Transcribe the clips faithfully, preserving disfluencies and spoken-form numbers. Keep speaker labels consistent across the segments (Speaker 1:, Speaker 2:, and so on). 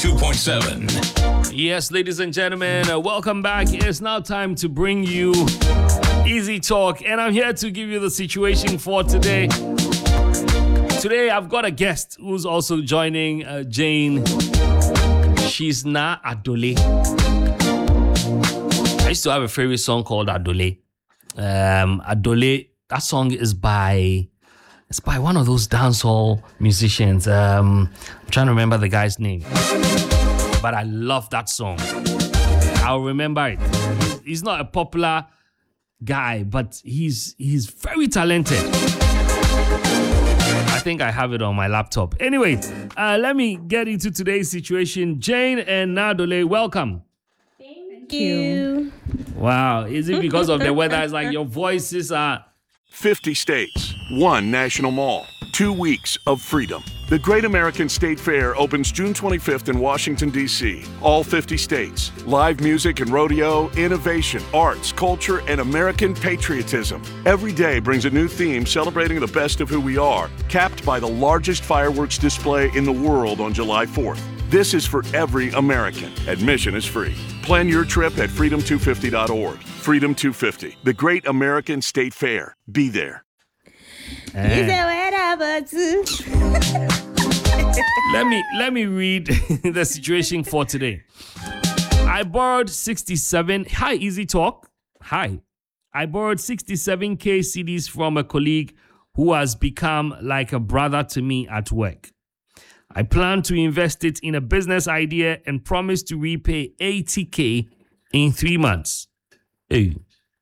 Speaker 1: two point seven.
Speaker 2: Yes, ladies and gentlemen, uh, welcome back. It's now time to bring you Easy Talk, and I'm here to give you the situation for today. Today, I've got a guest who's also joining uh, Jane. She's Na Adole. I used to have a favorite song called Adole. Um, Adole, that song is by... It's by one of those dancehall musicians. Um, I'm trying to remember the guy's name. But I love that song. I'll remember it. He's not a popular guy, but he's he's very talented. I think I have it on my laptop. Anyway, uh, let me get into today's situation. Jane and Na Adole, welcome.
Speaker 3: Thank you.
Speaker 2: Wow. Is it because of the weather? It's like your voices are...
Speaker 4: fifty states, one national mall, two weeks of freedom. The Great American State Fair opens June twenty-fifth in Washington, D C All fifty states. Live music and rodeo, innovation, arts, culture, and American patriotism. Every day brings a new theme celebrating the best of who we are, capped by the largest fireworks display in the world on July fourth. This is for every American. Admission is free. Plan your trip at freedom two fifty dot org. Freedom two fifty, the Great American State Fair. Be there.
Speaker 2: let me let me read the situation for today. I borrowed sixty-seven. Hi, Easy Talk. Hi. I borrowed sixty-seven K C Ds from a colleague who has become like a brother to me at work. I plan to invest it in a business idea and promise to repay eighty K in three months. Hey.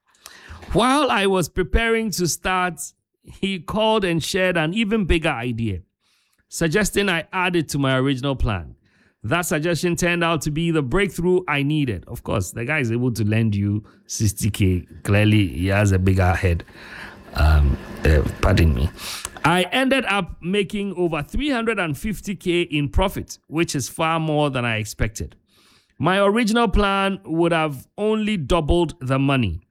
Speaker 2: While I was preparing to start, he called and shared an even bigger idea, suggesting I add it to my original plan. That suggestion turned out to be the breakthrough I needed. Of course, the guy is able to lend you sixty K. Clearly, he has a bigger head. Um, uh, pardon me. I ended up making over three hundred fifty K in profit, which is far more than I expected. My original plan would have only doubled the money.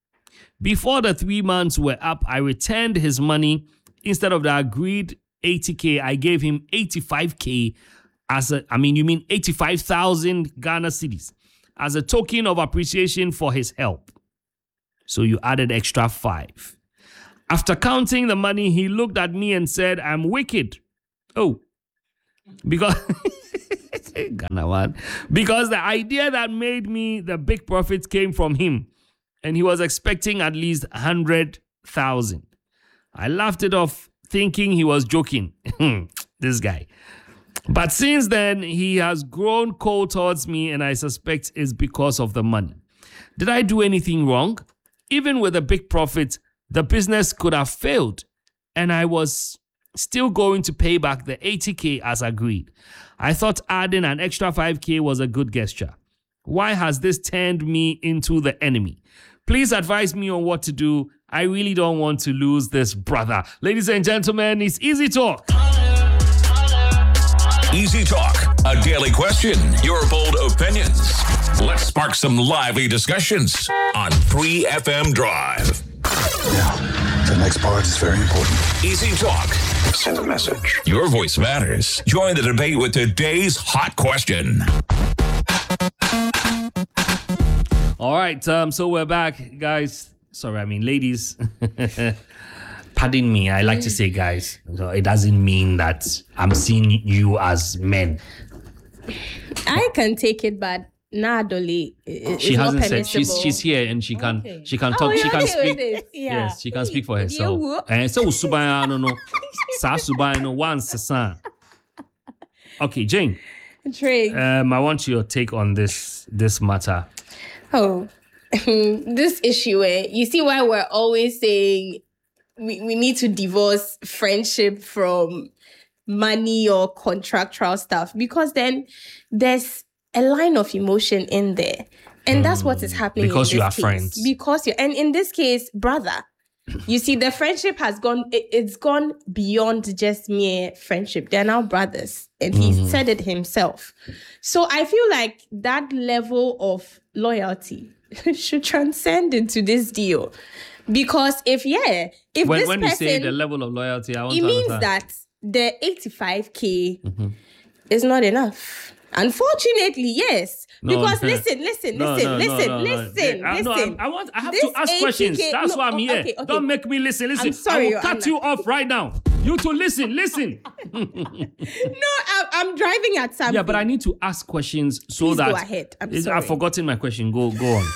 Speaker 2: Before the three months were up, I returned his money. Instead of the agreed eighty K, I gave him eighty-five K as a, I mean, you mean eighty-five thousand Ghana cedis as a token of appreciation for his help. So you added extra five. After counting the money, he looked at me and said, I'm wicked. Oh, because Ghana one. Because the idea that made me the big profits came from him, and he was expecting at least one hundred thousand. I laughed it off, thinking he was joking. This guy. But since then, he has grown cold towards me, and I suspect it's because of the money. Did I do anything wrong? Even with a big profit, the business could have failed, and I was still going to pay back the eighty K as agreed. I thought adding an extra five K was a good gesture. Why has this turned me into the enemy? Please advise me on what to do. I really don't want to lose this brother. Ladies and gentlemen, it's Easy Talk.
Speaker 1: Easy Talk, a daily question, your bold opinions. Let's spark some lively discussions on three F M Drive.
Speaker 5: Now, the next part is very important.
Speaker 1: Easy Talk.
Speaker 5: Send a message.
Speaker 1: Your voice matters. Join the debate with today's hot question.
Speaker 2: All right, um, so we're back, guys. Sorry, I mean, ladies. Pardon me, I like to say guys. So it doesn't mean that I'm seeing you as men.
Speaker 3: I can take it, but Na Adole is
Speaker 2: She
Speaker 3: not
Speaker 2: hasn't said
Speaker 3: permissible.
Speaker 2: she's she's here and she can
Speaker 3: Okay.
Speaker 2: she can
Speaker 3: Oh,
Speaker 2: talk.
Speaker 3: you're
Speaker 2: She can
Speaker 3: okay with
Speaker 2: speak.
Speaker 3: it? Yeah.
Speaker 2: Yes, she can speak for herself.
Speaker 3: You-
Speaker 2: And so Subaya no no. Sa Subaya no one sesa. Okay, Jane.
Speaker 3: Trey.
Speaker 2: Um, I want your take on this this matter.
Speaker 3: Oh, this issue, eh? You see why we're always saying we, we need to divorce friendship from money or contractual stuff, because then there's a line of emotion in there. And that's what is happening
Speaker 2: Because
Speaker 3: in
Speaker 2: you
Speaker 3: this
Speaker 2: are
Speaker 3: case.
Speaker 2: friends.
Speaker 3: Because you and in this case, brother. You see, the friendship has gone, it, it's gone beyond just mere friendship. They're now brothers. And he said it himself. So I feel like that level of loyalty should transcend into this deal. Because if, yeah, if
Speaker 2: When
Speaker 3: this
Speaker 2: when
Speaker 3: person,
Speaker 2: you say the level of loyalty, I want
Speaker 3: it
Speaker 2: to
Speaker 3: means
Speaker 2: understand.
Speaker 3: that the eighty-five K is not enough. Unfortunately, yes.
Speaker 2: No,
Speaker 3: because
Speaker 2: no.
Speaker 3: listen, listen,
Speaker 2: No,
Speaker 3: listen,
Speaker 2: no, no,
Speaker 3: listen,
Speaker 2: no, no.
Speaker 3: listen,
Speaker 2: Uh,
Speaker 3: listen.
Speaker 2: no, I'm- I want. I have
Speaker 3: This
Speaker 2: to ask
Speaker 3: eighty K
Speaker 2: questions. That's
Speaker 3: no,
Speaker 2: why I'm
Speaker 3: oh,
Speaker 2: here.
Speaker 3: okay, okay.
Speaker 2: Don't make me listen. Listen.
Speaker 3: I'm sorry,
Speaker 2: I will
Speaker 3: Your
Speaker 2: cut
Speaker 3: Honor.
Speaker 2: you off right now. You to listen. Listen.
Speaker 3: No, I'm, I'm driving at something.
Speaker 2: Yeah, but I need to ask questions so
Speaker 3: Please
Speaker 2: that.
Speaker 3: go ahead. I'm
Speaker 2: Is-
Speaker 3: sorry.
Speaker 2: I've forgotten my question. Go, go on.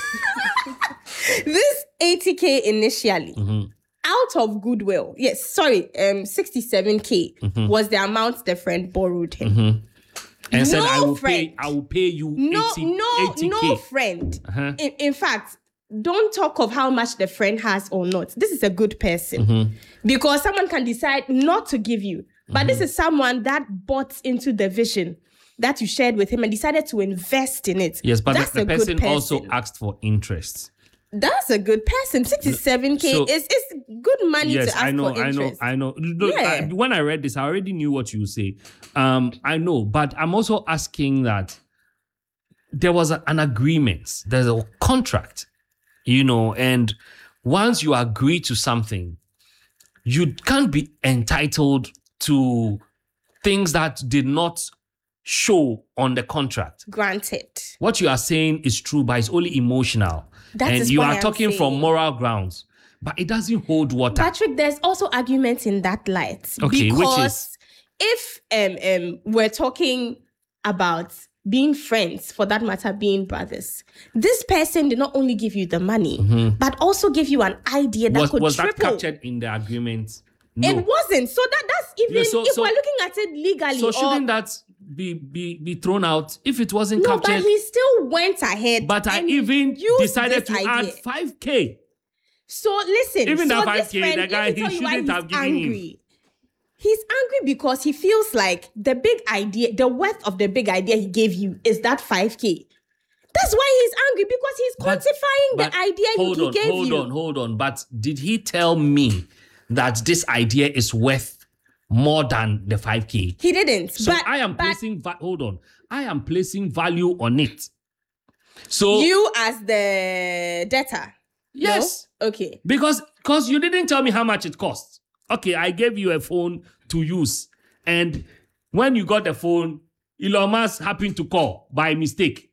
Speaker 3: This eighty K initially,
Speaker 2: Mm-hmm.
Speaker 3: out of goodwill, yes, sorry, um, sixty-seven K
Speaker 2: Mm-hmm.
Speaker 3: was the amount the friend borrowed him.
Speaker 2: And said,
Speaker 3: No
Speaker 2: I will
Speaker 3: friend.
Speaker 2: pay. I will pay you
Speaker 3: No,
Speaker 2: eighty,
Speaker 3: no,
Speaker 2: eighty
Speaker 3: no
Speaker 2: K.
Speaker 3: friend.
Speaker 2: Uh-huh.
Speaker 3: In, in fact, don't talk of how much the friend has or not. This is a good person
Speaker 2: Mm-hmm.
Speaker 3: because someone can decide not to give you. But
Speaker 2: Mm-hmm.
Speaker 3: this is someone that bought into the vision that you shared with him and decided to invest in it.
Speaker 2: Yes, but
Speaker 3: that's
Speaker 2: the, the
Speaker 3: a
Speaker 2: person,
Speaker 3: good person
Speaker 2: also asked for interest.
Speaker 3: That's a good person. sixty-seven K
Speaker 2: So-
Speaker 3: is is good money
Speaker 2: Yes,
Speaker 3: to ask
Speaker 2: I know,
Speaker 3: for
Speaker 2: I know,
Speaker 3: interest.
Speaker 2: I know. Look,
Speaker 3: Yeah.
Speaker 2: I- when I read this, I already knew what you would say. Um, I know, but I'm also asking that there was a- an agreement, there's a contract, you know, and once you agree to something, you can't be entitled to things that did not show on the contract.
Speaker 3: Granted.
Speaker 2: What you are saying is true, but it's only emotional.
Speaker 3: That
Speaker 2: and
Speaker 3: is
Speaker 2: you
Speaker 3: why
Speaker 2: are
Speaker 3: I'm
Speaker 2: talking from
Speaker 3: saying-
Speaker 2: moral grounds, but it doesn't hold water.
Speaker 3: Patrick, there's also arguments in that light.
Speaker 2: Okay, which
Speaker 3: because
Speaker 2: is?
Speaker 3: if um um we're talking about being friends, for that matter, being brothers, this person did not only give you the money, but also give you an idea that
Speaker 2: was
Speaker 3: could
Speaker 2: was that
Speaker 3: triple.
Speaker 2: captured in the agreement? No.
Speaker 3: It wasn't. So that that's even
Speaker 2: Yeah, so-
Speaker 3: if
Speaker 2: so-
Speaker 3: we're looking at it legally.
Speaker 2: So
Speaker 3: or,
Speaker 2: shouldn't that be be be thrown out if it wasn't
Speaker 3: no,
Speaker 2: captured?
Speaker 3: but he still went ahead.
Speaker 2: But I
Speaker 3: and
Speaker 2: even
Speaker 3: used
Speaker 2: decided to
Speaker 3: this
Speaker 2: add
Speaker 3: idea.
Speaker 2: five K.
Speaker 3: So listen,
Speaker 2: Even
Speaker 3: so
Speaker 2: that
Speaker 3: this
Speaker 2: five K,
Speaker 3: friend,
Speaker 2: the guy,
Speaker 3: let me
Speaker 2: he
Speaker 3: tell you why
Speaker 2: shouldn't
Speaker 3: he's
Speaker 2: have given him.
Speaker 3: angry. He's angry because he feels like the big idea, the worth of the big idea he gave you is that five K. That's why he's angry, because he's
Speaker 2: But-
Speaker 3: quantifying
Speaker 2: but
Speaker 3: the idea
Speaker 2: hold
Speaker 3: he
Speaker 2: on,
Speaker 3: gave
Speaker 2: hold
Speaker 3: you.
Speaker 2: on, hold on. But did he tell me that this idea is worth more than the five K?
Speaker 3: He didn't.
Speaker 2: So
Speaker 3: but
Speaker 2: I am
Speaker 3: but
Speaker 2: placing va- hold on. I am placing value on it. So
Speaker 3: you as the debtor. no?
Speaker 2: yes.
Speaker 3: Okay.
Speaker 2: Because because you didn't tell me how much it costs. Okay, I gave you a phone to use. And when you got the phone, Elon Musk happened to call by mistake.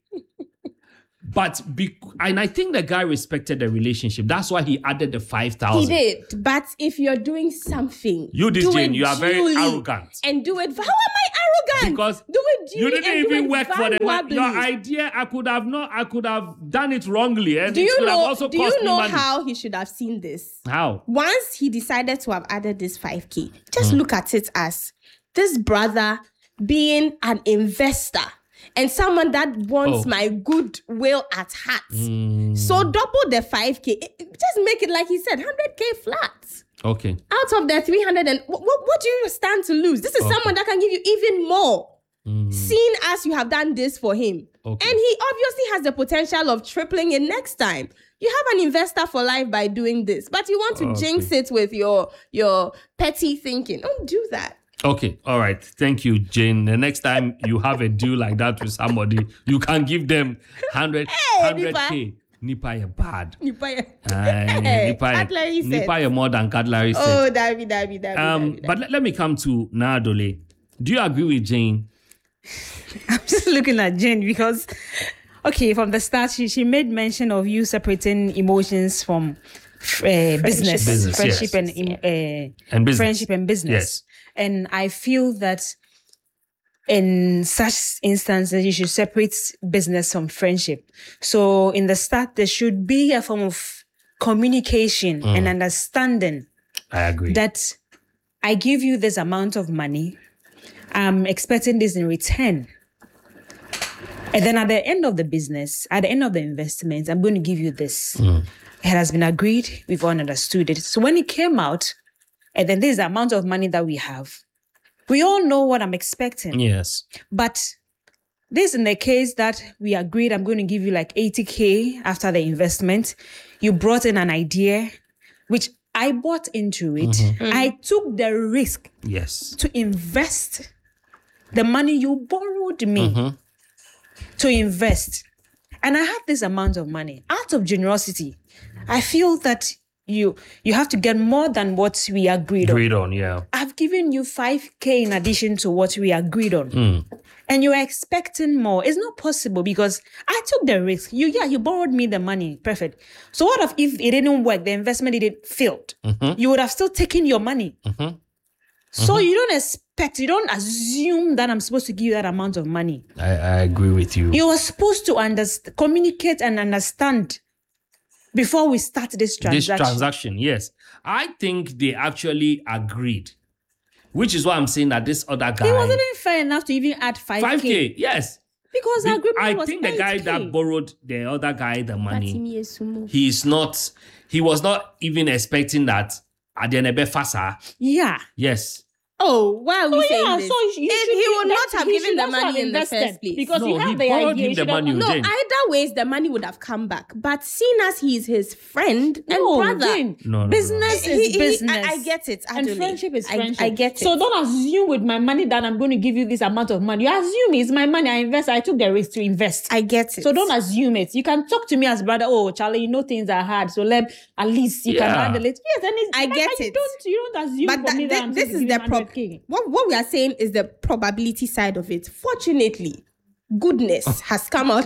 Speaker 2: But be, and I think the guy respected the relationship. That's why he added the five
Speaker 3: He
Speaker 2: thousand.
Speaker 3: did. But if you're doing something,
Speaker 2: You, this
Speaker 3: do
Speaker 2: Jane,
Speaker 3: it
Speaker 2: you are very
Speaker 3: duly
Speaker 2: arrogant.
Speaker 3: And do it. How am I arrogant?
Speaker 2: Because
Speaker 3: do it
Speaker 2: You
Speaker 3: duly
Speaker 2: didn't
Speaker 3: and do
Speaker 2: even
Speaker 3: it
Speaker 2: work for the
Speaker 3: valuably.
Speaker 2: your idea. I could have not. I could have done it wrongly, and
Speaker 3: Do
Speaker 2: it
Speaker 3: you
Speaker 2: could have
Speaker 3: know?
Speaker 2: also
Speaker 3: Do
Speaker 2: cost
Speaker 3: you
Speaker 2: me
Speaker 3: know
Speaker 2: money.
Speaker 3: how he should have seen this?
Speaker 2: How?
Speaker 3: Once he decided to have added this five K, just
Speaker 2: Hmm.
Speaker 3: look at it as this brother being an investor and someone that wants
Speaker 2: Oh.
Speaker 3: my goodwill at heart.
Speaker 2: Hmm.
Speaker 3: So double the five K. It- it- Just make it like he said, one hundred K flat.
Speaker 2: Okay.
Speaker 3: Out of the three hundred and what, what, what do you stand to lose? This is
Speaker 2: Okay.
Speaker 3: someone that can give you even more. Seeing as you have done this for him.
Speaker 2: Okay.
Speaker 3: And he obviously has the potential of tripling it next time. You have an investor for life by doing this, but you want to
Speaker 2: Okay.
Speaker 3: jinx it with your your petty thinking. Don't do that.
Speaker 2: Okay, all right. Thank you, Jane. The next time you have a deal like that with somebody, you can give them one hundred,
Speaker 3: Hey,
Speaker 2: one hundred K. Nipa ye bad.
Speaker 3: You buy a-
Speaker 2: Aye,
Speaker 3: Hey,
Speaker 2: Nipa ye-
Speaker 3: cutlery set.
Speaker 2: Nipa ye more than cutlery set.
Speaker 3: Oh, David, David, David.
Speaker 2: Um,
Speaker 3: David,
Speaker 2: but let, let me come to Nadole. Do you agree with Jane?
Speaker 6: I'm just looking at Jane because, okay, from the start, she, she made mention of you separating emotions from uh, business,
Speaker 2: Business,
Speaker 6: friendship,
Speaker 2: yes.
Speaker 6: and em- uh,
Speaker 2: And business.
Speaker 6: friendship and business.
Speaker 2: Yes.
Speaker 6: And I feel that in such instances, you should separate business from friendship. So in the start, there should be a form of communication and understanding
Speaker 2: I agree.
Speaker 6: that I give you this amount of money. I'm expecting this in return. And then at the end of the business, at the end of the investment, I'm going to give you this. It has been agreed. We've all understood it. So when it came out, and then this is the amount of money that we have, we all know what I'm expecting.
Speaker 2: yes.
Speaker 6: But this in the case that we agreed, I'm going to give you like eighty K after the investment. You brought in an idea, which I bought into it. I took the risk
Speaker 2: Yes.
Speaker 6: to invest the money you borrowed me to invest. And I have this amount of money. Out of generosity, I feel that you you have to get more than what we agreed on.
Speaker 2: Agreed on, yeah.
Speaker 6: I've given you five K in addition to what we agreed on. and you're expecting more. It's not possible because I took the risk. You, yeah, you borrowed me the money. Perfect. So what if, if it didn't work, the investment didn't failed?
Speaker 2: Mm-hmm.
Speaker 6: You would have still taken your money.
Speaker 2: Mm-hmm.
Speaker 6: So
Speaker 2: Mm-hmm.
Speaker 6: you don't expect, you don't assume that I'm supposed to give you that amount of money.
Speaker 2: I, I agree with you.
Speaker 6: You are supposed to understand, communicate and understand before we start this transaction.
Speaker 2: This transaction, yes. I think they actually agreed, which is why I'm saying that this other guy.
Speaker 6: It wasn't even fair enough to even add five K.
Speaker 2: five K, yes.
Speaker 6: Because the
Speaker 2: Be-
Speaker 6: agreement
Speaker 2: I
Speaker 6: was
Speaker 2: think the guy
Speaker 6: eight K.
Speaker 2: that borrowed the other guy the money,
Speaker 3: Batimi Esumo.
Speaker 2: he's not, he was not even expecting that at the end of Fasa.
Speaker 6: Yeah.
Speaker 2: Yes.
Speaker 3: Oh, why are we
Speaker 6: Oh,
Speaker 3: saying
Speaker 6: yeah,
Speaker 3: this?
Speaker 6: so you
Speaker 3: And
Speaker 6: should
Speaker 3: he
Speaker 6: be-
Speaker 3: would not
Speaker 6: that-
Speaker 3: have
Speaker 6: he
Speaker 3: given
Speaker 6: should
Speaker 3: the
Speaker 6: also have
Speaker 3: money in the
Speaker 6: invested
Speaker 3: first place.
Speaker 6: because
Speaker 2: No,
Speaker 6: you
Speaker 2: he
Speaker 6: have the
Speaker 2: borrowed
Speaker 6: idea.
Speaker 2: him
Speaker 6: you
Speaker 2: the
Speaker 6: should have-
Speaker 2: money.
Speaker 3: No,
Speaker 2: Jane.
Speaker 3: either ways, the money would have come back. But seeing as he's his friend and
Speaker 6: No,
Speaker 3: brother,
Speaker 6: Jane,
Speaker 2: No, no, no,
Speaker 6: business
Speaker 3: He-
Speaker 6: is
Speaker 3: he-
Speaker 6: business.
Speaker 3: I, I get it.
Speaker 6: And
Speaker 3: Adole.
Speaker 6: friendship is
Speaker 3: I-
Speaker 6: friendship.
Speaker 3: I, get it.
Speaker 6: So don't assume with my money that I'm going to give you this amount of money. You assume it's my money. I invest. I took the risk to invest.
Speaker 3: I get it.
Speaker 6: So don't assume it. You can talk to me as brother. Oh, Charlie, you know things are hard. So let at least you can
Speaker 2: Yeah.
Speaker 6: handle it. Yes, and it's,
Speaker 3: I
Speaker 6: but
Speaker 3: get
Speaker 6: you
Speaker 3: it.
Speaker 6: Don't you don't assume
Speaker 3: But
Speaker 6: for
Speaker 3: that,
Speaker 6: me that
Speaker 3: that-
Speaker 6: I'm
Speaker 3: this
Speaker 6: going to
Speaker 3: is
Speaker 6: give
Speaker 3: the
Speaker 6: you
Speaker 3: prob.
Speaker 6: one hundred K.
Speaker 3: What what we are saying is the probability side of it. Fortunately, goodness has come out.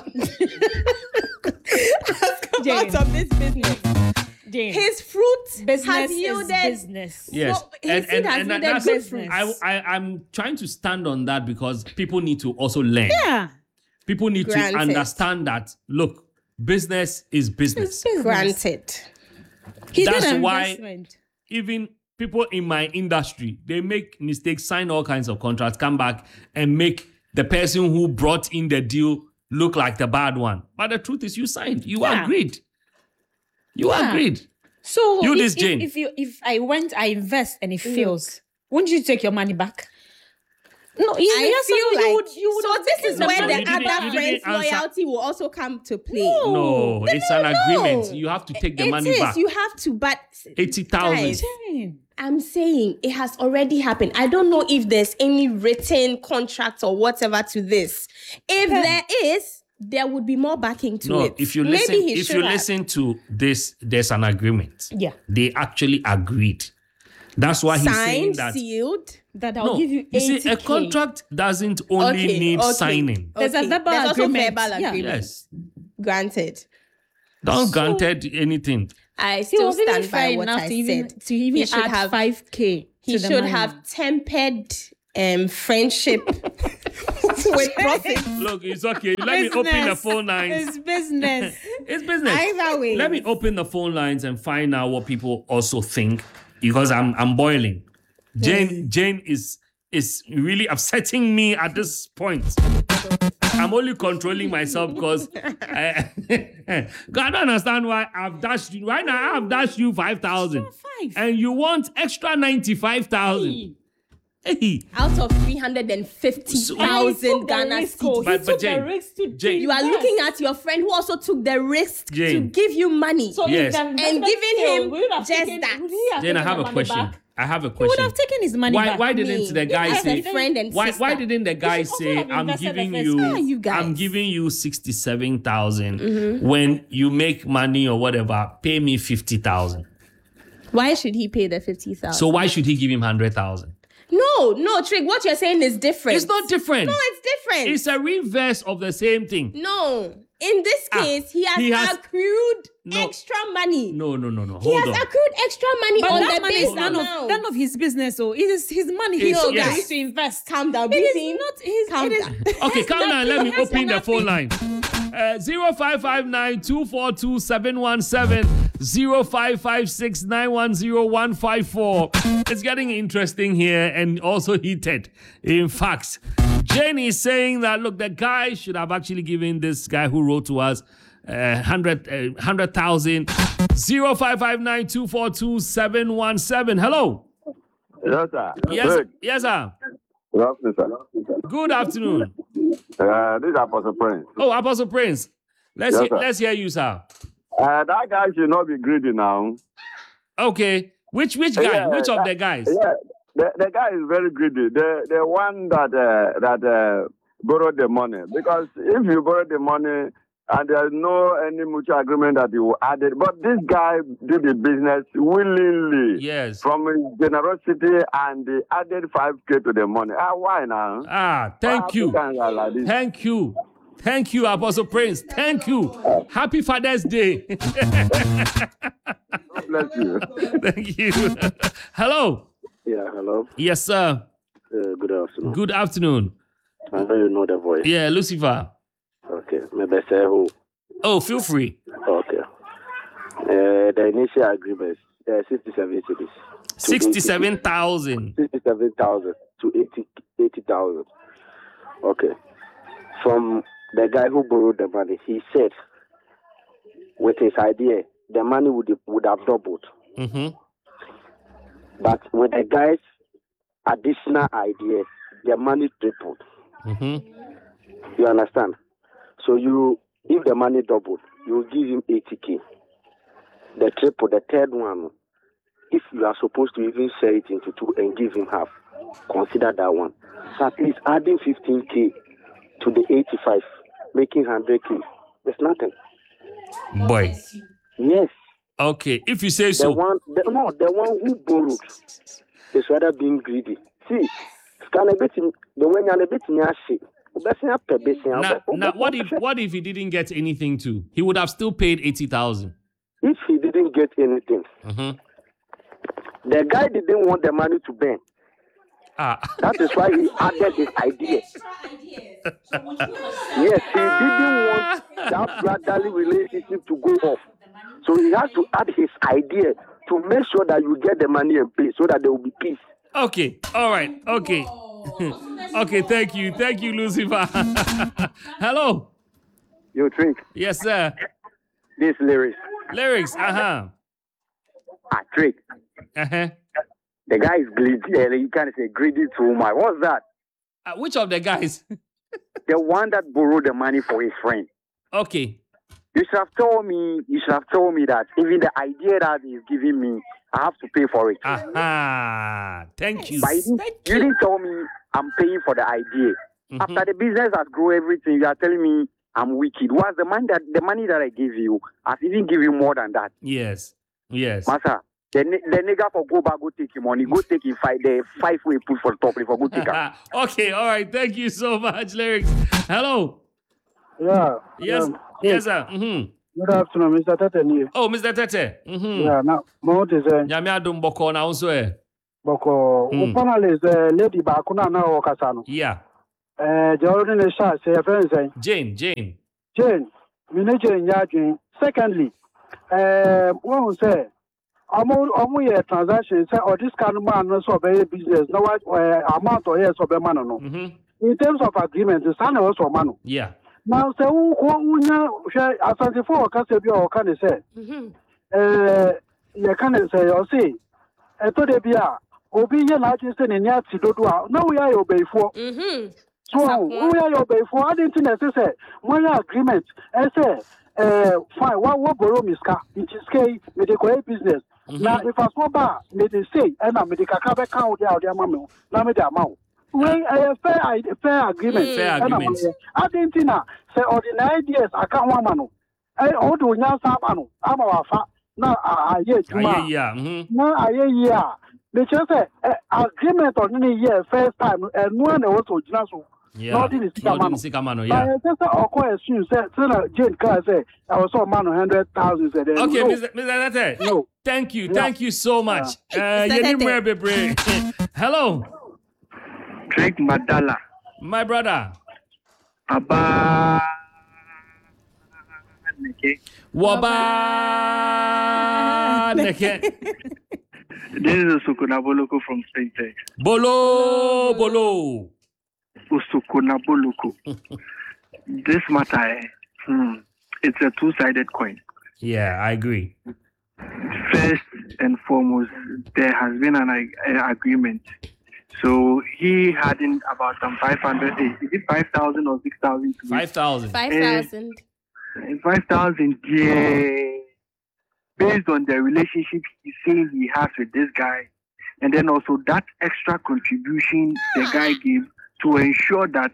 Speaker 3: has come
Speaker 6: Jane.
Speaker 3: out of this business.
Speaker 6: Jane,
Speaker 3: His fruit
Speaker 6: business
Speaker 3: has
Speaker 6: is
Speaker 3: yielded.
Speaker 6: business.
Speaker 2: Yes.
Speaker 3: So his seed has yielded
Speaker 2: that's,
Speaker 3: good fruits.
Speaker 2: I, I, I'm trying to stand on that because people need to also learn.
Speaker 6: Yeah.
Speaker 2: People need
Speaker 3: Granted.
Speaker 2: to understand that, look, business is business.
Speaker 6: Business.
Speaker 3: Granted.
Speaker 6: He
Speaker 2: That's
Speaker 6: did an
Speaker 2: why-
Speaker 6: investment.
Speaker 2: Even people in my industry, they make mistakes, sign all kinds of contracts, come back and make the person who brought in the deal look like the bad one. But the truth is, you signed, you
Speaker 6: Yeah.
Speaker 2: agreed. You
Speaker 6: Yeah.
Speaker 2: agreed.
Speaker 6: So
Speaker 2: You
Speaker 6: if,
Speaker 2: this,
Speaker 6: if-
Speaker 2: Jane.
Speaker 6: If, you if I went, I invest and it fails, wouldn't you take your money back? No, you,
Speaker 3: I
Speaker 6: yes,
Speaker 3: feel
Speaker 6: you
Speaker 3: like
Speaker 6: would, you would
Speaker 3: so.
Speaker 6: have
Speaker 3: This
Speaker 6: taken
Speaker 3: is
Speaker 6: the
Speaker 3: where
Speaker 6: money
Speaker 3: the
Speaker 2: You didn't-
Speaker 3: other
Speaker 2: you
Speaker 3: friend's
Speaker 2: didn't answer.
Speaker 3: loyalty will also come to play.
Speaker 2: No, it's an
Speaker 3: no.
Speaker 2: agreement. You have to take the
Speaker 3: It
Speaker 2: money
Speaker 3: is.
Speaker 2: back.
Speaker 3: You have to, but
Speaker 2: eighty thousand.
Speaker 3: Guys,
Speaker 6: Jane.
Speaker 3: I'm saying it has already happened. I don't know if there's any written contract or whatever to this. If there is, there would be more backing to
Speaker 2: No,
Speaker 3: it.
Speaker 2: if you
Speaker 3: Maybe
Speaker 2: listen,
Speaker 3: he
Speaker 2: if
Speaker 3: should
Speaker 2: you
Speaker 3: have.
Speaker 2: listen to this, there's an agreement.
Speaker 6: Yeah.
Speaker 2: They actually agreed. That's why he's saying
Speaker 3: signed,
Speaker 2: that.
Speaker 3: sealed.
Speaker 6: That I'll
Speaker 2: No,
Speaker 6: give you
Speaker 2: you
Speaker 6: eighty
Speaker 2: see, a contract doesn't only
Speaker 3: Okay,
Speaker 2: need
Speaker 3: okay.
Speaker 2: signing.
Speaker 6: There's a verbal
Speaker 3: There's also
Speaker 6: agreement.
Speaker 3: verbal
Speaker 6: Yeah.
Speaker 3: agreement.
Speaker 2: Yes,
Speaker 3: Granted.
Speaker 2: don't
Speaker 6: So-
Speaker 2: granted anything.
Speaker 3: I
Speaker 6: He
Speaker 3: still
Speaker 6: was even
Speaker 3: stand
Speaker 6: fair
Speaker 3: by what
Speaker 6: enough
Speaker 3: I
Speaker 6: to even
Speaker 3: said.
Speaker 6: to even
Speaker 3: He should
Speaker 6: add
Speaker 3: have-
Speaker 6: five K.
Speaker 3: He
Speaker 6: to the
Speaker 3: should
Speaker 6: money.
Speaker 3: have tempered um, friendship with profit.
Speaker 2: Look, it's okay. Let me open the
Speaker 6: Business.
Speaker 2: phone lines.
Speaker 6: It's business.
Speaker 2: It's business.
Speaker 3: Either way.
Speaker 2: Let me open the phone lines and find out what people also think because I'm I'm boiling. Jane Jane is is really upsetting me at this point. I'm only controlling myself because I, I don't understand why I've dashed you. Right now, I've dashed you five thousand,
Speaker 6: Five.
Speaker 2: and you want extra ninety-five thousand. Hey,
Speaker 3: Out of three hundred fifty
Speaker 2: So-
Speaker 3: thousand Ghana
Speaker 6: He
Speaker 3: cedis.
Speaker 2: But-
Speaker 6: took
Speaker 2: but
Speaker 6: the
Speaker 2: Jane,
Speaker 6: risk to
Speaker 2: Jane-
Speaker 3: You are
Speaker 6: invest.
Speaker 3: looking at your friend who also took the risk to
Speaker 2: Jane.
Speaker 3: give you money.
Speaker 6: So
Speaker 2: Yes.
Speaker 6: if the
Speaker 3: And
Speaker 6: investment
Speaker 3: giving
Speaker 6: failed,
Speaker 3: him
Speaker 6: we would have
Speaker 3: just
Speaker 6: taken-
Speaker 3: that.
Speaker 6: would he have
Speaker 2: Jane, I
Speaker 6: taken
Speaker 2: have
Speaker 6: the
Speaker 2: a
Speaker 6: money
Speaker 2: question.
Speaker 6: back?
Speaker 2: I have a
Speaker 6: He would
Speaker 2: question.
Speaker 6: have taken his money
Speaker 2: Why
Speaker 6: back.
Speaker 2: why didn't
Speaker 3: Me,
Speaker 2: the guy
Speaker 3: as
Speaker 2: say
Speaker 3: a friend and
Speaker 2: why
Speaker 3: sister.
Speaker 2: why didn't the guy
Speaker 6: should also
Speaker 2: say
Speaker 6: have
Speaker 2: I'm
Speaker 6: invested
Speaker 2: giving
Speaker 6: the first
Speaker 2: you,
Speaker 6: time.
Speaker 3: Yeah, you guys.
Speaker 2: I'm giving you sixty-seven thousand
Speaker 3: Mm-hmm.
Speaker 2: when you make money or whatever, pay me fifty thousand.
Speaker 3: Why should he pay the fifty thousand?
Speaker 2: So why should he give him one hundred thousand?
Speaker 3: no, no, Trick. What you're saying is different.
Speaker 2: It's not different.
Speaker 3: No, it's different.
Speaker 2: It's a reverse of the same thing.
Speaker 3: no. In this
Speaker 2: Ah,
Speaker 3: case, he has,
Speaker 2: he has-
Speaker 3: accrued
Speaker 2: No.
Speaker 3: extra money.
Speaker 2: No, no, no, no.
Speaker 3: He
Speaker 2: Hold
Speaker 3: has
Speaker 2: on.
Speaker 3: accrued extra money
Speaker 6: But
Speaker 3: on
Speaker 6: that
Speaker 3: the
Speaker 6: money
Speaker 3: base
Speaker 6: is none of,
Speaker 3: amount.
Speaker 6: none of his business. So it is his money. He
Speaker 2: It's-
Speaker 6: took
Speaker 2: yes.
Speaker 6: the risk to invest.
Speaker 3: Calm down,
Speaker 6: It
Speaker 3: breathe in.
Speaker 6: is not his.
Speaker 3: Calm
Speaker 6: it is,
Speaker 3: down.
Speaker 2: Okay, calm down. Let me
Speaker 6: Has
Speaker 2: open the
Speaker 6: nothing-
Speaker 2: phone line. Uh, zero five five nine two four two seven one seven zero five five six nine one zero one five four. It's getting interesting here and also heated. In fact, Jenny is saying that look, the guy should have actually given this guy who wrote to us uh, hundred uh, hundred thousand. Zero five five nine two four two seven one seven. Hello.
Speaker 7: Yes, sir.
Speaker 2: Yes,
Speaker 7: Good.
Speaker 2: yes, sir.
Speaker 7: Good afternoon, sir.
Speaker 2: Good afternoon.
Speaker 7: Uh, this is Apostle Prince.
Speaker 2: Oh, Apostle Prince. Let's
Speaker 7: Yes,
Speaker 2: hear,
Speaker 7: sir.
Speaker 2: let's hear you, sir.
Speaker 7: Uh, that guy should not be greedy now.
Speaker 2: Okay. Which which guy?
Speaker 7: Yeah,
Speaker 2: which of
Speaker 7: that-
Speaker 2: the guys?
Speaker 7: Yeah, the, the guy is very greedy. The the one that uh, that uh, borrowed the money. Because if you borrow the money and there's no any mutual agreement that he will add it. But this guy did the business willingly.
Speaker 2: Yes.
Speaker 7: From his generosity, and he added five K to the money. Ah, why now?
Speaker 2: Ah, thank you.
Speaker 7: Like this?
Speaker 2: Thank you. Thank you, Apostle Prince. Thank you. Happy Father's Day.
Speaker 7: God bless you.
Speaker 2: Thank you. Hello.
Speaker 8: Yeah, hello.
Speaker 2: Yes, sir.
Speaker 8: Uh, good afternoon.
Speaker 2: Good afternoon.
Speaker 8: I know you know the voice.
Speaker 2: Yeah, Lucifer.
Speaker 8: Okay, maybe say who?
Speaker 2: Oh, feel free.
Speaker 8: Okay. Uh, the initial agreement, uh, sixty-seven cities.
Speaker 2: sixty-seven thousand.
Speaker 8: sixty-seven thousand to eighty eighty thousand. Okay. From the guy who borrowed the money, he said, with his idea, the money would would have doubled.
Speaker 2: Mm-hmm.
Speaker 8: But with the guy's additional idea, the money tripled.
Speaker 2: Mm-hmm.
Speaker 8: You understand? So you, if the money doubled, you will give him eighty K. The triple, the third one, if you are supposed to even share it into two and give him half, consider that one. So at least adding fifteen K to the eighty-five, making one hundred K, there's nothing.
Speaker 2: Boy.
Speaker 8: Yes.
Speaker 2: Okay, if you say
Speaker 8: The
Speaker 2: so.
Speaker 8: one, the, no, the one who borrowed is rather being greedy. See, scan a bit in the way you're a bit in your shit.
Speaker 2: Now, now, what if what if he didn't get anything too? He would have still paid eighty thousand.
Speaker 8: If he didn't get anything,
Speaker 2: Mm-hmm.
Speaker 8: the guy didn't want the money to burn.
Speaker 2: Ah.
Speaker 8: That is why he added his idea. Yes, he didn't want that brotherly relationship to go off. So he has to add his idea to make sure that you get the money and pay so that there will be peace.
Speaker 2: Okay. All right. Okay. Okay. Thank you. Thank you, Lucifer. Hello.
Speaker 7: You drink.
Speaker 2: Yes, sir.
Speaker 7: This lyrics.
Speaker 2: Lyrics. Uh huh.
Speaker 7: Ah, trick.
Speaker 2: Uh huh.
Speaker 7: The guy is greedy. uh, You can't say greedy too much. What's that?
Speaker 2: Uh, which of the guys?
Speaker 7: The one that borrowed the money for his friend.
Speaker 2: Okay.
Speaker 7: You should have told me. You should have told me that even the idea that he's giving me, I have to pay for it.
Speaker 2: Aha. Thank you.
Speaker 7: But you didn't, you didn't tell me I'm paying for the idea.
Speaker 2: Mhm.
Speaker 7: After the business has grown everything, you are telling me I'm wicked. What's the money that the money that I give you? I've even give you more than that.
Speaker 2: Yes. Yes.
Speaker 7: Master, the, ni- the nigga for go back, go take your money. Go take him five the five way put for top for go take her.
Speaker 2: Okay. All right. Thank you so much, Lyrics. Hello.
Speaker 9: Yeah.
Speaker 2: Yes.
Speaker 9: Um,
Speaker 2: Yes, sir. Mm-hmm.
Speaker 9: Good afternoon, Mister Tete.
Speaker 2: Oh, Mister Tete. Mm-hmm.
Speaker 9: Yeah, now, what is it?
Speaker 2: Nyame adom boko na unso e.
Speaker 9: Boko,
Speaker 2: Mm.
Speaker 9: o panel is uh, Lady Bakuna na Wakasano.
Speaker 2: Yeah.
Speaker 9: Uh, the ordinary shot, say, friends, say,
Speaker 2: Jane, Jane.
Speaker 9: Jane, we need Jane Yajin. Secondly, uh, one will say, Omo omo ye transaction say or this kind of man no so be business no what uh, amount or yes so be man no.
Speaker 2: Mm-hmm.
Speaker 9: In terms of agreement, the son also man.
Speaker 2: Yeah.
Speaker 9: Now say who who nya hwe asante for ka say bi o ka ne say.
Speaker 3: Mhm.
Speaker 9: Eh ye ka ne say o say e to de bia obi ye na ati say ne nya ti dodo a na we ya obeyfo.
Speaker 3: Mhm.
Speaker 9: So we ya obeyfo I didn't think say one agreement e say eh fine what what borrow miska it is kay me dey go business. Now if I small bar me dey say e na me dey kaka be kan o dey o dey amamo na me dey amao. We a fair fair agreement.
Speaker 2: Fair agreement.
Speaker 9: I didn't think say ordinary ideas I can't want manu. I all do nya sa manu. I'm our fa na a ye juma.
Speaker 2: Aye, yeah. Mm-hmm.
Speaker 9: Na aye yeah. The just say agreement on any year first time and one also jina so.
Speaker 2: Yeah.
Speaker 9: Nothing is
Speaker 2: Nothing
Speaker 9: manu.
Speaker 2: is Sikamano,
Speaker 9: I
Speaker 2: yeah.
Speaker 9: just say okwa assume say say Jane can say I was so man hundred thousand say then.
Speaker 2: Okay,
Speaker 9: no,
Speaker 2: Mister Mister Tete.
Speaker 9: No.
Speaker 2: Thank you.
Speaker 9: Yeah.
Speaker 2: Thank you so much. Uh,
Speaker 3: Mister
Speaker 2: Yeni
Speaker 3: Tete.
Speaker 2: Mwebebre. Hello,
Speaker 7: Drink Madala.
Speaker 2: my brother.
Speaker 7: Abba.
Speaker 2: Waba Neke.
Speaker 7: This is Usukunaboloko from Saint Tex.
Speaker 2: Bolo Bolo.
Speaker 7: Usukunaboloko. This matter, eh, hmm, it's a two-sided coin.
Speaker 2: Yeah, I agree.
Speaker 7: First and foremost, there has been an uh, agreement. So he had in about some five hundred. Is it five thousand or six thousand?
Speaker 2: Five thousand.
Speaker 3: Five thousand.
Speaker 7: Five thousand. Yeah. Based on the relationship he saying he has with this guy, and then also that extra contribution the guy gave to ensure that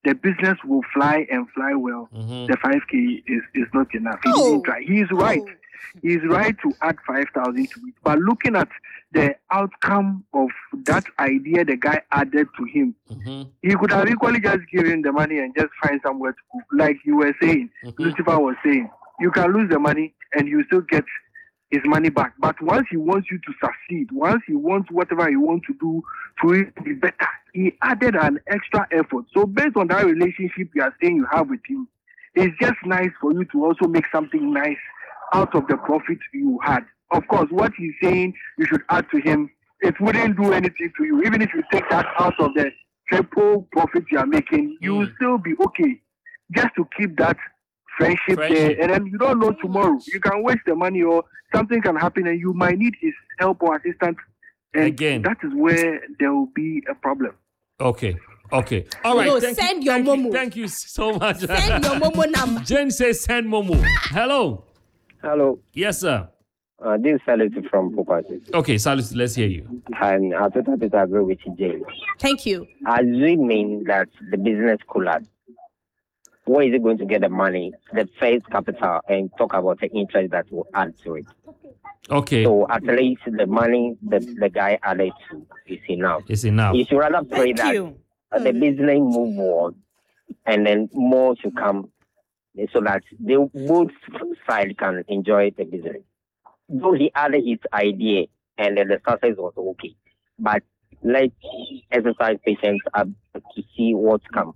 Speaker 7: the business will fly and fly well.
Speaker 2: Mm-hmm.
Speaker 7: The five K is, is not enough. He
Speaker 3: Oh.
Speaker 7: didn't try. He is right.
Speaker 3: Oh.
Speaker 7: He is right to add five thousand to it. But looking at the outcome of that idea the guy added to him,
Speaker 2: Mm-hmm.
Speaker 7: he could have equally just given the money and just find somewhere to cook. Like you were saying,
Speaker 2: Mm-hmm.
Speaker 7: Lucifer was saying, you can lose the money and you still get his money back. But once he wants you to succeed, once he wants whatever he wants to do to it to be better, he added an extra effort. So based on that relationship you are saying you have with him, it's just nice for you to also make something nice out of the profit you had. Of course, what he's saying you should add to him, it wouldn't do anything to you. Even if you take that out of the triple profit you are making, you will still be okay. Just to keep that friendship,
Speaker 2: Friendship.
Speaker 7: there, and then you don't know tomorrow. You can waste the money or something can happen and you might need his help or assistance. And
Speaker 2: Again.
Speaker 7: that is where there will be a problem.
Speaker 2: Okay. Okay. All right.
Speaker 3: No,
Speaker 2: thank
Speaker 3: send
Speaker 2: you,
Speaker 3: your
Speaker 2: thank you,
Speaker 3: Momo.
Speaker 2: Thank you so much.
Speaker 3: Send your Momo number.
Speaker 2: Jen says send Momo. Hello.
Speaker 10: Hello,
Speaker 2: Yes, sir.
Speaker 10: uh, this is Salute from Pupati.
Speaker 2: Okay, Salus, let's hear you.
Speaker 10: And I totally agree with you, Jane.
Speaker 3: Thank you.
Speaker 10: Assuming that the business collapse, where is it going to get the money, the first capital, and talk about the interest that will add to it?
Speaker 2: Okay.
Speaker 10: So at least the money that the guy added to is enough.
Speaker 2: It's enough.
Speaker 10: You should rather pray
Speaker 6: Thank
Speaker 10: that
Speaker 6: you.
Speaker 10: uh, the business move on and then more to come so that the both side can enjoy the business. Though he added his idea and then the success was okay. But let's exercise patience uh, to see what's come.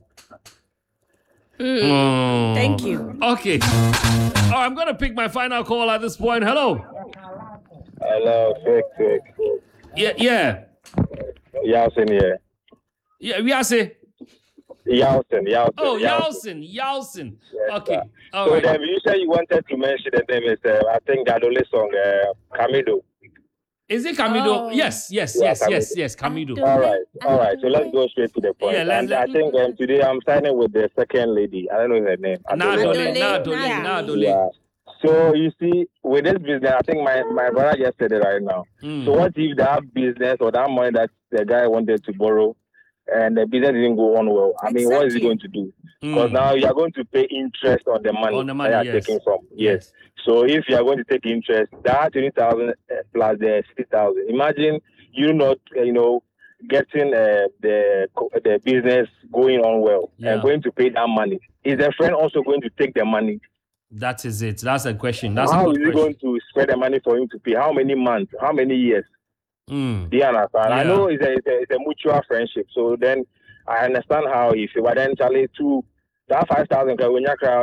Speaker 2: Oh.
Speaker 6: Thank you.
Speaker 2: Okay. Oh, I'm going to pick my final call at this point. Hello.
Speaker 11: Hello, fake, fake.
Speaker 2: Yeah, yeah.
Speaker 11: Yalson here.
Speaker 2: Yeah, we are say.
Speaker 11: Yalson, Yalson.
Speaker 2: Oh, Yalson, Yalson. Okay. All
Speaker 11: So
Speaker 2: right.
Speaker 11: then you said you wanted to mention the name is, uh, I think, Gadole song, uh, Camido.
Speaker 2: Is it Camido?
Speaker 3: Oh.
Speaker 2: Yes, yes,
Speaker 11: Yeah,
Speaker 2: yes, yes,
Speaker 11: Camido.
Speaker 2: yes, Camido.
Speaker 11: All right, all right. So let's go straight to the point.
Speaker 2: Yeah, let's-
Speaker 11: and I think um, today I'm signing with the second lady. I don't know her name. I don't know her
Speaker 2: Nadole,
Speaker 11: name.
Speaker 2: Nadole,
Speaker 3: Yeah.
Speaker 2: Nadole.
Speaker 11: Yeah. So you see, with this business, I think my, my brother just said it right now.
Speaker 2: Mm.
Speaker 11: So what if that business or that money that the guy wanted to borrow and the business didn't go on well? I mean, what is he
Speaker 6: Exactly.
Speaker 11: going to do? Because
Speaker 2: Mm.
Speaker 11: now you are going to pay interest on the money,
Speaker 2: On the money,
Speaker 11: that you are
Speaker 2: yes.
Speaker 11: taking from. Yes. So if you are going to take interest, that twenty thousand uh, plus the sixty thousand. Imagine you not, uh, you know, getting uh, the co- the business going on well
Speaker 2: Yeah.
Speaker 11: and going to pay that money. Is the friend also going to take the money?
Speaker 2: That is it. That's a question. That's
Speaker 11: How
Speaker 2: a
Speaker 11: is
Speaker 2: good
Speaker 11: he
Speaker 2: question.
Speaker 11: going to spread the money for him to pay? How many months? How many years?
Speaker 2: Mm.
Speaker 11: Do you understand? I
Speaker 2: Yeah.
Speaker 11: know it's a, it's, a, it's a mutual friendship. So then I understand how he feel. But then Charlie, too, that five thousand when you're crying,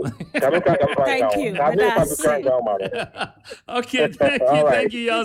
Speaker 6: Thank you. That's-
Speaker 2: Okay, thank you,
Speaker 11: All right.
Speaker 2: thank you,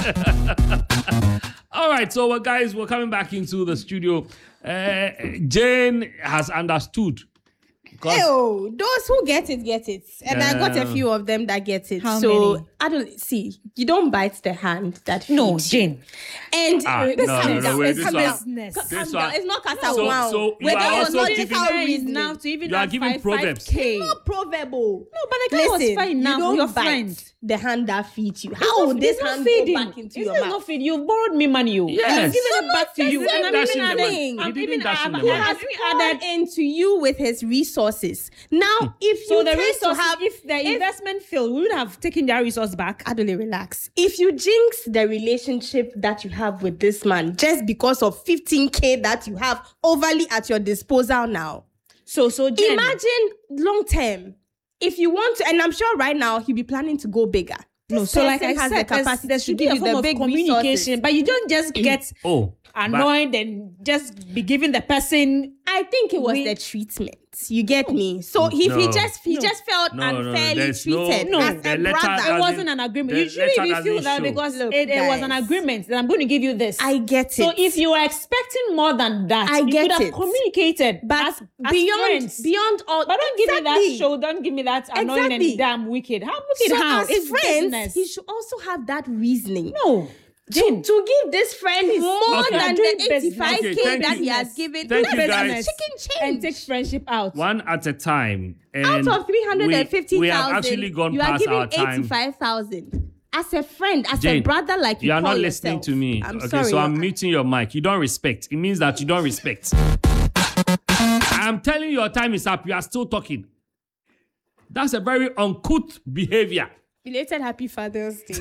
Speaker 2: Yalson. All right, so uh, guys, we're coming back into the studio. Uh, Jane has understood. 'Cause-
Speaker 3: Oh, those who get it, get it. And I got a
Speaker 2: Yeah.
Speaker 3: few of them that get it.
Speaker 6: How
Speaker 3: so
Speaker 6: many?
Speaker 3: I don't see, you don't bite the hand that feeds
Speaker 6: No,
Speaker 3: you.
Speaker 6: Jane.
Speaker 3: And
Speaker 2: Ah,
Speaker 3: uh,
Speaker 2: no,
Speaker 3: calm
Speaker 2: no, no,
Speaker 3: down.
Speaker 2: wait,
Speaker 3: It's
Speaker 2: this
Speaker 3: calm
Speaker 2: one-
Speaker 3: down.
Speaker 6: business.
Speaker 3: Calm
Speaker 2: This
Speaker 3: down.
Speaker 2: one-
Speaker 3: It's not
Speaker 2: So-
Speaker 3: Casa
Speaker 2: so you
Speaker 3: Whether
Speaker 2: are
Speaker 3: it was
Speaker 2: also
Speaker 3: not
Speaker 2: giving-
Speaker 3: physical
Speaker 6: Fair
Speaker 3: reasoning.
Speaker 6: enough to even
Speaker 2: You are
Speaker 6: have
Speaker 2: giving
Speaker 6: five,
Speaker 2: proverbs.
Speaker 6: five K.
Speaker 3: It's not provable.
Speaker 6: No, but the guy was
Speaker 3: Listen,
Speaker 6: fine
Speaker 3: you
Speaker 6: now.
Speaker 3: don't
Speaker 6: Your
Speaker 3: bite
Speaker 6: friend.
Speaker 3: the hand that feeds you.
Speaker 6: It's
Speaker 3: How
Speaker 6: not-
Speaker 3: would this
Speaker 6: it's not
Speaker 3: hand
Speaker 6: feeding.
Speaker 3: go back into
Speaker 6: This
Speaker 3: your
Speaker 6: is
Speaker 3: mouth?
Speaker 6: not feeding. You borrowed me money, you.
Speaker 2: Yes.
Speaker 6: And I'm giving
Speaker 3: No,
Speaker 6: it back to
Speaker 3: not
Speaker 6: you.
Speaker 3: the
Speaker 6: And I'm
Speaker 2: same
Speaker 6: even
Speaker 2: thing.
Speaker 6: adding.
Speaker 2: He
Speaker 6: I'm
Speaker 2: didn't
Speaker 6: even
Speaker 2: dash in the
Speaker 6: I'm-
Speaker 3: He
Speaker 2: money.
Speaker 3: has
Speaker 6: I'm added.
Speaker 3: poured into you with his resources. Now, if
Speaker 6: So
Speaker 3: you
Speaker 6: the
Speaker 3: tend to
Speaker 6: resource,
Speaker 3: have,
Speaker 6: if the
Speaker 3: if-
Speaker 6: investment failed, we would have taken that resource back.
Speaker 3: Adole, relax. If you jinx the relationship that you have with this man just because of fifteen K that you have overly at your disposal now,
Speaker 6: So, so Jen,
Speaker 3: imagine long term. If you want to, and I'm sure right now he'll be planning to go bigger.
Speaker 6: no.
Speaker 3: This
Speaker 6: So, like
Speaker 3: person
Speaker 6: I
Speaker 3: has
Speaker 6: said,
Speaker 3: the
Speaker 6: there's-
Speaker 3: capacity
Speaker 6: there
Speaker 3: to
Speaker 6: should
Speaker 3: give
Speaker 6: be a
Speaker 3: you
Speaker 6: form
Speaker 3: the
Speaker 6: of
Speaker 3: big
Speaker 6: communication,
Speaker 3: resources.
Speaker 6: but you don't just get
Speaker 2: Oh, but-
Speaker 6: annoyed and just be giving the person.
Speaker 3: I think it was
Speaker 6: We-
Speaker 3: the treatment. You get me? So if he
Speaker 2: No.
Speaker 3: just he
Speaker 6: No.
Speaker 3: just felt
Speaker 2: No, no,
Speaker 3: unfairly
Speaker 2: there's no-
Speaker 3: treated
Speaker 6: No.
Speaker 3: as
Speaker 2: the
Speaker 3: a
Speaker 2: letter
Speaker 3: brother.
Speaker 2: doesn't-
Speaker 6: It wasn't an agreement.
Speaker 2: the
Speaker 6: Usually,
Speaker 2: letter
Speaker 6: if you feel
Speaker 2: doesn't
Speaker 6: that
Speaker 2: show.
Speaker 6: because
Speaker 3: Look,
Speaker 6: it, it was an
Speaker 3: guys.
Speaker 6: agreement, then I'm going to give you this.
Speaker 3: I get
Speaker 6: So
Speaker 3: it.
Speaker 6: if you were expecting more than that,
Speaker 3: I
Speaker 6: you
Speaker 3: get
Speaker 6: could have
Speaker 3: it.
Speaker 6: communicated.
Speaker 3: but
Speaker 6: as, as
Speaker 3: beyond
Speaker 6: friends.
Speaker 3: beyond all,
Speaker 6: But don't give me
Speaker 3: Exactly.
Speaker 6: that show. Don't give me that annoying
Speaker 3: Exactly.
Speaker 6: and damn wicked. How wicked?
Speaker 3: So
Speaker 6: how?
Speaker 3: as
Speaker 6: It's
Speaker 3: friends,
Speaker 6: business.
Speaker 3: he should also have that reasoning.
Speaker 6: No.
Speaker 3: To,
Speaker 6: Jane,
Speaker 3: to give this friend more
Speaker 2: Okay.
Speaker 3: than
Speaker 6: Doing
Speaker 3: the
Speaker 6: business.
Speaker 3: eighty-five K
Speaker 2: Okay, thank
Speaker 3: that
Speaker 2: you.
Speaker 3: he has given.
Speaker 2: Thank
Speaker 3: That's
Speaker 2: you,
Speaker 3: a
Speaker 2: guys.
Speaker 3: chicken change.
Speaker 6: and take friendship out.
Speaker 2: one at a time. And
Speaker 3: Out of three hundred fifty thousand,
Speaker 2: we, we have actually gone
Speaker 3: you are
Speaker 2: past
Speaker 3: giving
Speaker 2: our time.
Speaker 3: eighty-five thousand. As a friend, as a
Speaker 2: Jane,
Speaker 3: brother, like you,
Speaker 2: You are
Speaker 3: call
Speaker 2: not listening
Speaker 3: yourself.
Speaker 2: to me.
Speaker 3: I'm
Speaker 2: okay,
Speaker 3: sorry.
Speaker 2: so I'm muting your mic. You don't respect. It means that you don't respect. I'm telling you, your time is up. You are still talking. That's a very uncouth behavior.
Speaker 3: Belated Happy Father's Day.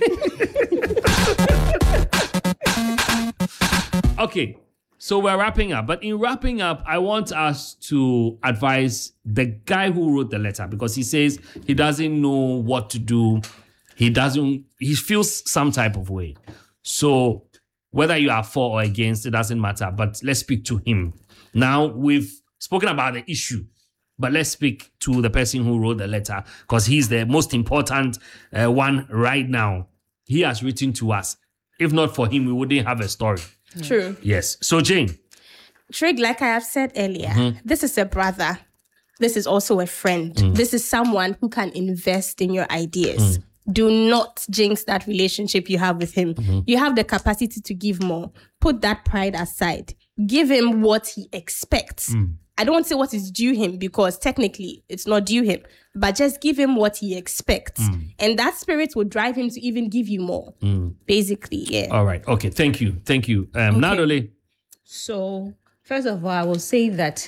Speaker 2: Okay, so we're wrapping up. But in wrapping up, I want us to advise the guy who wrote the letter, because he says he doesn't know what to do. He doesn't, he feels some type of way. So whether you are for or against, it doesn't matter. But let's speak to him. Now, we've spoken about the issue, but let's speak to the person who wrote the letter, because he's the most important uh, one right now. He has written to us. If not for him, we wouldn't have a story.
Speaker 3: True.
Speaker 2: Yes. So, Jane.
Speaker 3: Trig, like I have said earlier,
Speaker 2: Mhm.
Speaker 3: this is a brother. This is also a friend.
Speaker 2: Mm.
Speaker 3: This is someone who can invest in your ideas.
Speaker 2: Mm.
Speaker 3: Do not jinx that relationship you have with him.
Speaker 2: Mhm.
Speaker 3: You have the capacity to give more. Put that pride aside. Give him what he expects.
Speaker 2: Mm.
Speaker 3: I don't want to say what is due him, because technically it's not due him, but just give him what he expects.
Speaker 2: Mm.
Speaker 3: And that spirit will drive him to even give you more.
Speaker 2: Mm.
Speaker 3: Basically, yeah.
Speaker 2: All right. Okay. Thank you. Thank you. Um, Nadole.
Speaker 6: So, first of all, I will say that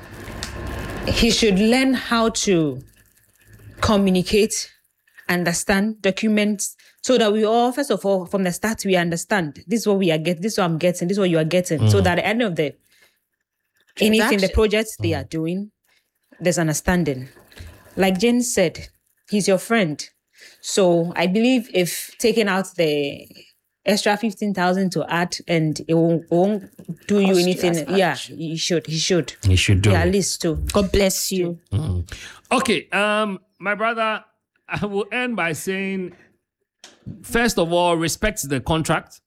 Speaker 6: he should learn how to communicate, understand, document, so that we all, first of all, from the start, we understand this is what we are getting, this is what I'm getting, this is what you are getting.
Speaker 2: Mm.
Speaker 6: So that at the end of the anything, the
Speaker 3: Transaction.
Speaker 6: projects they are doing, there's understanding. Like Jane said, he's your friend. So I believe if taking out the extra fifteen thousand to add and it won't, won't do you
Speaker 3: Cost you
Speaker 6: anything,
Speaker 3: as much.
Speaker 6: yeah, he should, he should.
Speaker 2: He should do
Speaker 6: Yeah,
Speaker 2: it.
Speaker 6: at least too.
Speaker 3: God bless you.
Speaker 2: Mm. Okay. Um, my brother, I will end by saying, first of all, respect the contract,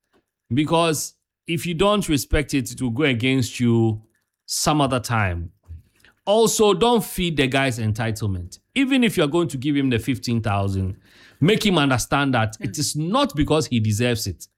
Speaker 2: because if you don't respect it, it will go against you some other time. Also, don't feed the guy's entitlement. Even if you're going to give him the fifteen thousand, make him understand that it is not because he deserves it,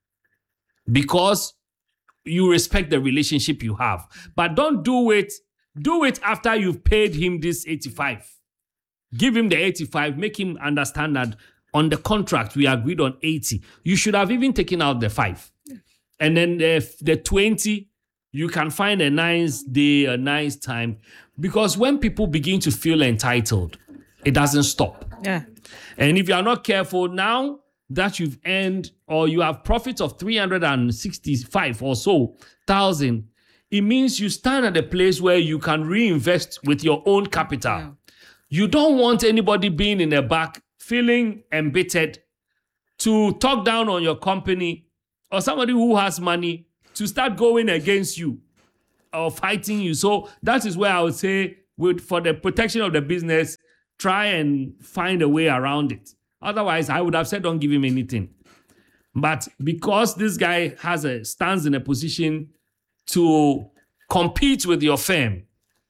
Speaker 2: because you respect the relationship you have. But don't do it. Do it after you've paid him this eighty-five. Give him the eighty-five. Make him understand that on the contract we agreed on eighty. You should have even taken out the five. And then the, the twenty, you can find a nice day, a nice time. Because when people begin to feel entitled, it doesn't stop.
Speaker 6: Yeah.
Speaker 2: And if you are not careful, now that you've earned or you have profits of three hundred sixty-five or so thousand, it means you stand at a place where you can reinvest with your own capital.
Speaker 6: Yeah.
Speaker 2: You don't want anybody being in the back, feeling embittered, to talk down on your company, or somebody who has money to start going against you or fighting you. So that is where I would say, with, for the protection of the business, try and find a way around it. Otherwise, I would have said don't give him anything. But because this guy has a stands in a position to compete with your firm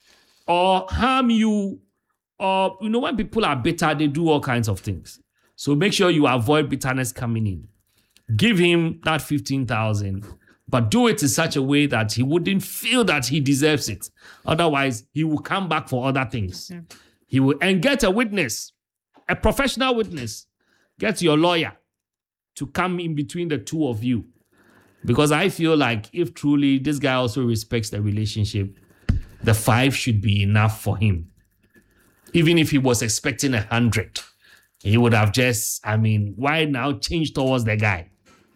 Speaker 2: or harm you, or, you know, when people are bitter, they do all kinds of things. So make sure you avoid bitterness coming in. Give him that fifteen thousand, but do it in such a way that he wouldn't feel that he deserves it. Otherwise, he will come back for other things. Yeah. He will, and get a witness, a professional witness. Get your lawyer to come in between the two of you. Because I feel like if truly this guy also respects the relationship, the five should be enough for him. Even if he was expecting a hundred, he would have just, I mean, why now change towards the guy?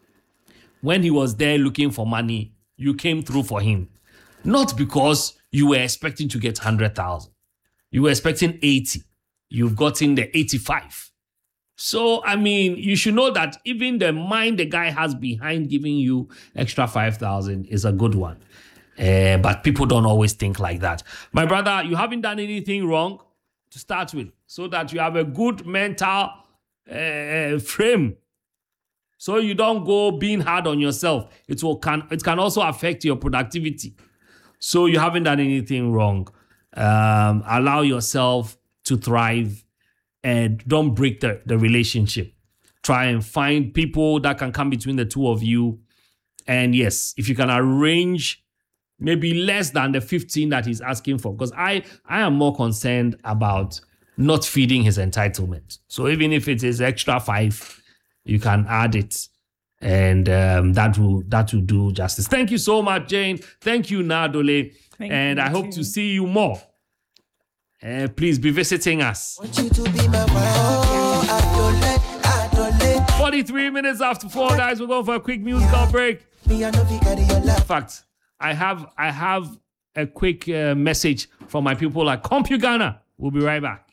Speaker 2: When he was there looking for money, you came through for him. Not because you were expecting to get one hundred thousand. You were expecting eighty. You've gotten the eighty-five. So, I mean, you should know that even the mind the guy has behind giving you extra five thousand is a good one. Uh, but people don't always think like that. My brother, you haven't done anything wrong to start with, so that you have a good mental uh, frame. So you don't go being hard on yourself. It will can it can also affect your productivity. So you haven't done anything wrong. Um, allow yourself to thrive and don't break the, the relationship. Try and find people that can come between the two of you. And yes, if you can arrange maybe less than the fifteen that he's asking for, because I, I am more concerned about not feeding his entitlement. So even if it is extra five, you can add it, and um, that will that will do justice. Thank you so much, Jane. Thank you, Nadole.
Speaker 6: Thank
Speaker 2: and
Speaker 6: you
Speaker 2: I hope
Speaker 6: too.
Speaker 2: to see you more. Uh, please be visiting us. forty-three minutes after four, guys. We're going for a quick musical break. In fact, I have I have a quick uh, message from my people at CompuGhana. We'll be right back.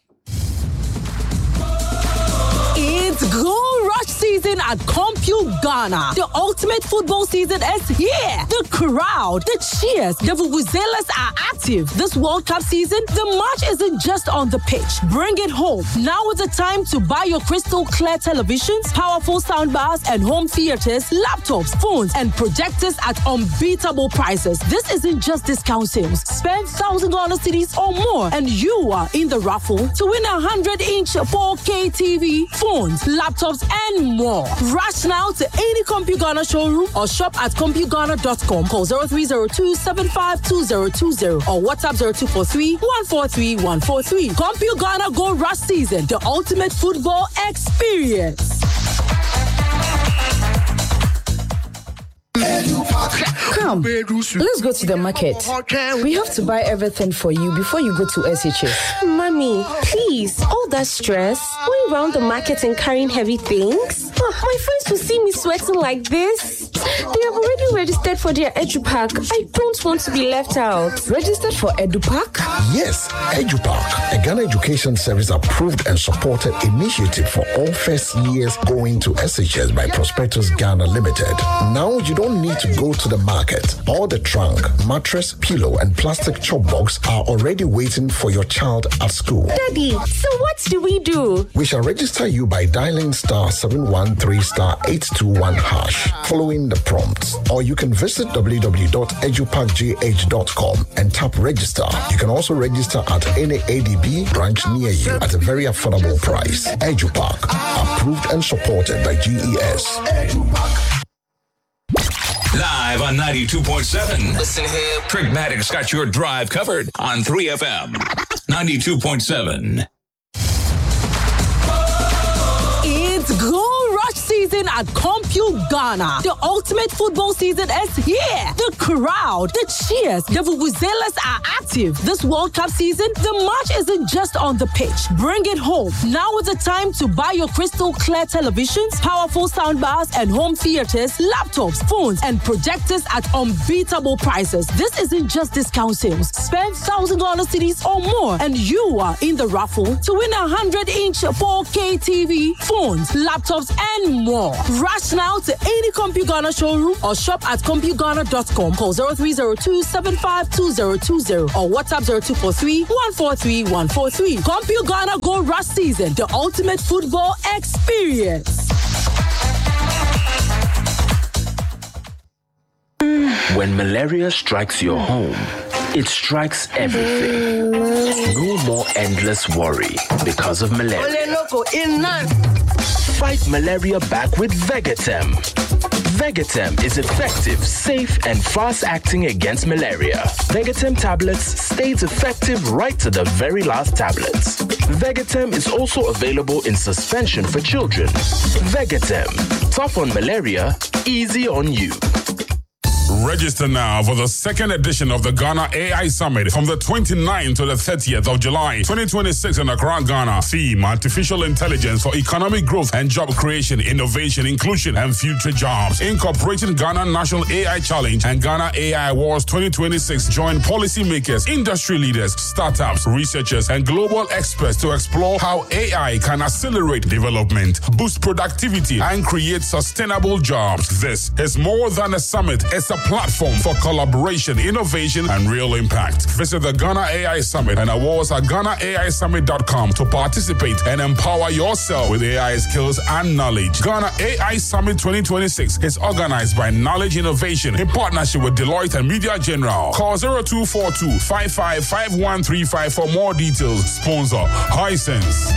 Speaker 12: It's Gold Rush season at CompuGhana. The ultimate football season is here. The crowd, the cheers, the vuvuzelas are active. This World Cup season, the match isn't just on the pitch. Bring it home. Now is the time to buy your crystal clear televisions, powerful soundbars, and home theaters, laptops, phones, and projectors at unbeatable prices. This isn't just discount sales. Spend one thousand dollars cities or more, and you are in the raffle to win a one hundred inch four K T V, phones, laptops, and more. Rush now to any CompuGhana showroom or shop at CompuGhana dot com. Call zero three zero two, seven five two zero two zero or WhatsApp zero two four three, one four three, one four three. CompuGhana Gold Rush season, the ultimate football experience.
Speaker 13: Come, let's go to the market. We have to buy everything for you before you go to S H S.
Speaker 14: Mommy, please, all that stress, going around the market and carrying heavy things. Oh, my friends will see me sweating like this. They have already registered for their EduPack. I don't want to be left out.
Speaker 13: Registered for EduPack?
Speaker 15: Yes, EduPack, a Ghana Education Service approved and supported initiative for all first years going to S H S by Prospectus Ghana Limited. Now you don't need to go to the market. All the trunk, mattress, pillow, and plastic chop box are already waiting for your child at school.
Speaker 14: Daddy, so what do we do?
Speaker 15: We shall register you by dialing star seven one three star eight two one hash, following the prompts. Or you can visit w w w dot edupack g h dot com and tap register. You can also register at any A D B branch near you at a very affordable price. EduPack, approved and supported by G E S.
Speaker 1: Live on ninety-two point seven. Listen here. Pragmatic's got your drive covered on three F M. ninety-two point seven.
Speaker 12: It's Gold Rush season at CompuGhana. The ultimate football season is here. The crowd, the cheers, the vuvuzelas are active. This World Cup season, the match isn't just on the pitch. Bring it home. Now is the time to buy your crystal clear televisions, powerful soundbars, and home theaters, laptops, phones, and projectors at unbeatable prices. This isn't just discount sales. Spend one thousand dollars cities or more, and you are in the raffle to win a one hundred inch four K T V, phones, laptops, and more. Rush now to any CompuGhana showroom or shop at CompuGhana dot com. Call zero three zero two, seven five two zero two zero or WhatsApp zero two four three, one four three, one four three. CompuGhana Gold Rush season, the ultimate football experience.
Speaker 16: When malaria strikes your home, it strikes everything. No more endless worry because of malaria. Fight malaria back with Vegatem. Vegatem is effective, safe, and fast-acting against malaria. Vegatem tablets stays effective right to the very last tablets. Vegatem is also available in suspension for children. Vegatem, tough on malaria, easy on you.
Speaker 17: Register now for the second edition of the Ghana A I Summit from the twenty-ninth to the thirtieth of July, twenty twenty-six in Accra, Ghana. Theme: Artificial Intelligence for Economic Growth and Job Creation, Innovation, Inclusion, and Future Jobs. Incorporating Ghana National A I Challenge and Ghana A I Awards twenty twenty-six. Join policymakers, industry leaders, startups, researchers, and global experts to explore how A I can accelerate development, boost productivity, and create sustainable jobs. This is more than a summit. It's a platform for collaboration, innovation, and real impact. Visit the Ghana A I Summit and awards at ghana A I summit dot com to participate and empower yourself with A I skills and knowledge. Ghana A I Summit twenty twenty-six is organized by Knowledge Innovation in partnership with Deloitte and Media General. Call zero two four two, five five five one three five for more details. Sponsor, Hisense.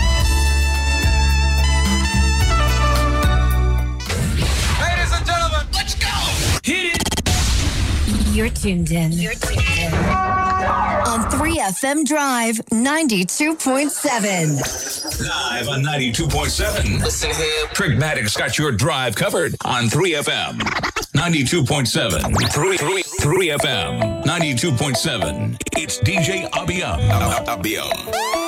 Speaker 18: Ladies and gentlemen, let's go! Hit it!
Speaker 19: You're tuned in. You're tuned in. On three F M Drive ninety-two point seven.
Speaker 1: Live on ninety-two point seven. Listen here. Pragmatic's got your drive covered on three F M. ninety-two point seven. three, three, three F M. ninety-two point seven. It's D J Abiyam. Abiyam.